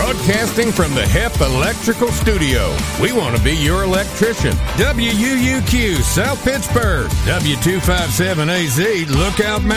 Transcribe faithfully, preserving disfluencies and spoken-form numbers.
Broadcasting from the H E P Electrical Studio. We want to be your electrician. W U U Q, South Pittsburgh. W two five seven A Z, Lookout Mountain.